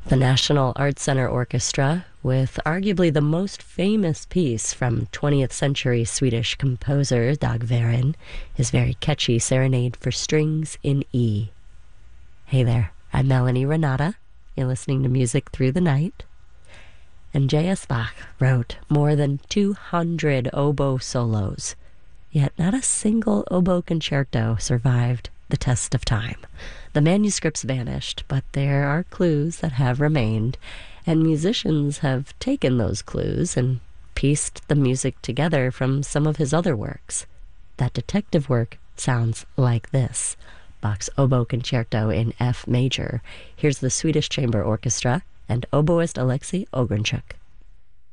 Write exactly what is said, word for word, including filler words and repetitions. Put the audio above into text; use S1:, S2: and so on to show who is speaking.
S1: The National Arts Center Orchestra, with arguably the most famous piece from twentieth century Swedish composer Dagveren, his very catchy Serenade for Strings in E. Hey there, I'm Melanie Renata. You're listening to Music Through the Night. And J S. Bach wrote more than two hundred oboe solos, yet not a single oboe concerto survived the test of time. The manuscripts vanished, but there are clues that have remained, and musicians have taken those clues and pieced the music together from some of his other works. That detective work sounds like this: Bach's Oboe Concerto in F major. Here's the Swedish Chamber Orchestra and oboist Alexei Ogrenchuk.